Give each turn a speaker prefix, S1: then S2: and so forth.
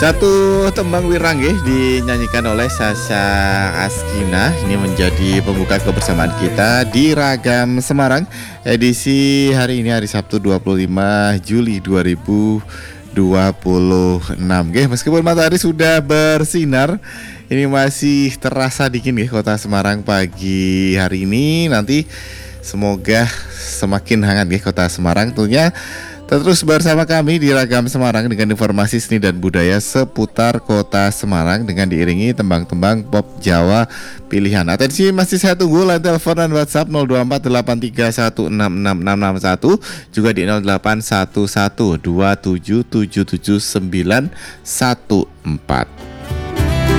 S1: Satu tembang Wiranggih dinyanyikan oleh Sasha Askina. Ini menjadi pembuka kebersamaan kita di Ragam Semarang. Edisi hari ini hari Sabtu 25 Juli 2026. Meskipun matahari sudah bersinar, ini masih terasa dingin kota Semarang pagi hari ini. Nanti semoga semakin hangat kota Semarang. Tentunya terus bersama kami di Ragam Semarang dengan informasi seni dan budaya seputar kota Semarang dengan diiringi tembang-tembang pop Jawa pilihan. Atensi, masih saya tunggu line telepon dan WhatsApp 0248316661, juga di 081127777914.